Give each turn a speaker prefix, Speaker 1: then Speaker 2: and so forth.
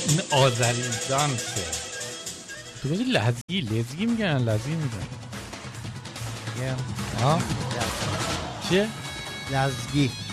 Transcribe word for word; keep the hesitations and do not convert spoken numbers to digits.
Speaker 1: این آذری دانسه. تو بگی لزگی لزگی میگن لزگی میگن.
Speaker 2: ها
Speaker 1: چیه؟
Speaker 2: لزگی